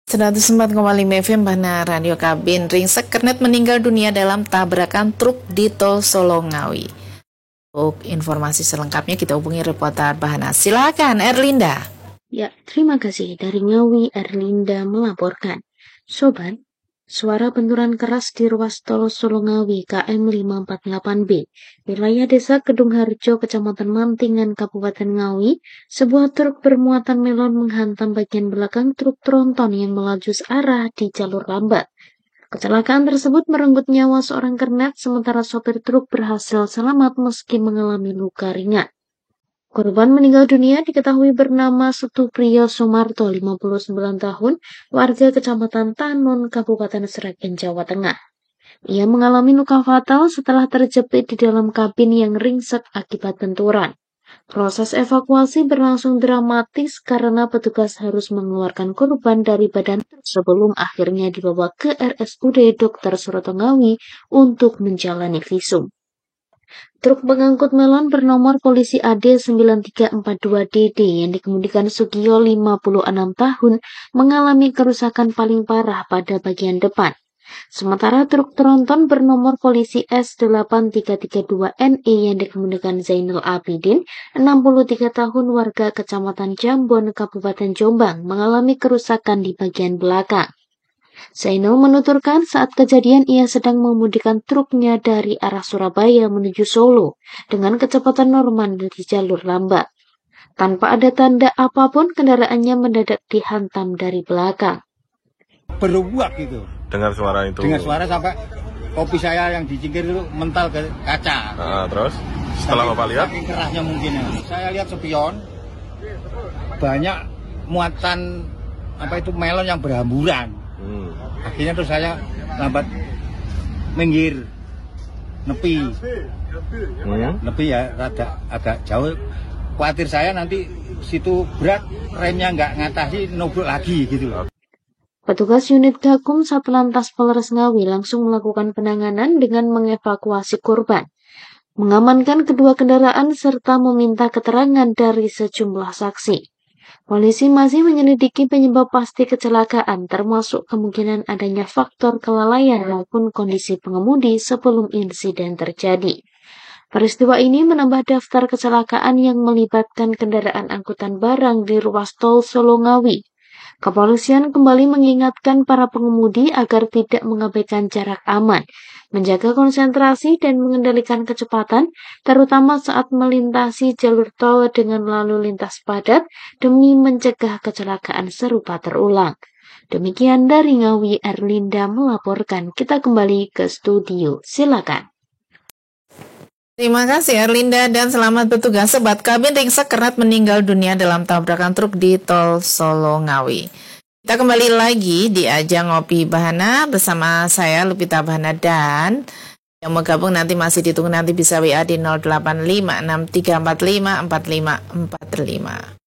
104,5 FM Bahana Radio Kabin. Ringsek Kernet meninggal dunia dalam tabrakan truk di Tol Solo Ngawi. Untuk informasi selengkapnya kita hubungi reporter Bahana. Silakan Erlinda. Ya, terima kasih. Dari Ngawi, Erlinda melaporkan. Sobat, suara benturan keras di ruas tol Solo Ngawi KM 548B, wilayah desa Kedung Harjo, Kecamatan Mantingan, Kabupaten Ngawi. Sebuah truk bermuatan melon menghantam bagian belakang truk tronton yang melaju searah di jalur lambat. Kecelakaan tersebut merenggut nyawa seorang kernet, sementara sopir truk berhasil selamat meski mengalami luka ringan. Korban meninggal dunia diketahui bernama Setupriyo Sumarto, 59 tahun, warga Kecamatan Tanon, Kabupaten Sragen, Jawa Tengah. Ia mengalami luka fatal setelah terjepit di dalam kabin yang ringsek akibat benturan. Proses evakuasi berlangsung dramatis karena petugas harus mengeluarkan korban dari badan sebelum akhirnya dibawa ke RSUD Dr. Suroto Ngawi untuk menjalani visum. Truk pengangkut melon bernomor polisi AD 9342DD yang dikemudikan Sugiyo, 56 tahun, mengalami kerusakan paling parah pada bagian depan. Sementara truk tronton bernomor polisi S8332NE yang dikemudikan Zainul Abidin, 63 tahun, warga Kecamatan Jambon, Kabupaten Jombang, mengalami kerusakan di bagian belakang. Zainul menuturkan saat kejadian ia sedang mengemudikan truknya dari arah Surabaya menuju Solo dengan kecepatan normal di jalur lambat. Tanpa ada tanda apapun, kendaraannya mendadak dihantam dari belakang. Beruak gitu. Dengar suara itu? Dengar suara sampai kopi saya yang dicingkir itu mental ke kaca. Terus setelah Bapak lihat? Saking kerasnya mungkin ya. Saya lihat spion, banyak muatan melon yang berhamburan. Akhirnya terus saya lambat minggir, nepi ya, rada agak jauh. Khawatir saya nanti situ berat, remnya nggak ngatasi, nobrak lagi gitu loh. Petugas unit Gakum Satlantas Polres Ngawi langsung melakukan penanganan dengan mengevakuasi korban, mengamankan kedua kendaraan serta meminta keterangan dari sejumlah saksi. Polisi masih menyelidiki penyebab pasti kecelakaan, termasuk kemungkinan adanya faktor kelalaian maupun kondisi pengemudi sebelum insiden terjadi. Peristiwa ini menambah daftar kecelakaan yang melibatkan kendaraan angkutan barang di ruas tol Solo Ngawi. Kepolisian kembali mengingatkan para pengemudi agar tidak mengabaikan jarak aman, menjaga konsentrasi dan mengendalikan kecepatan, terutama saat melintasi jalur tol dengan lalu lintas padat demi mencegah kecelakaan serupa terulang. Demikian dari Ngawi, Erlinda melaporkan. Kita kembali ke studio. Silakan. Terima kasih Erlinda dan selamat bertugas. Sobat Kabin, ringsek kernet meninggal dunia dalam tabrakan truk di Tol Solo Ngawi. Kita kembali lagi di ajang Ngopi Bahana bersama saya Lupita Bahana, dan yang mau gabung nanti masih ditunggu, nanti bisa WA di 085634545545.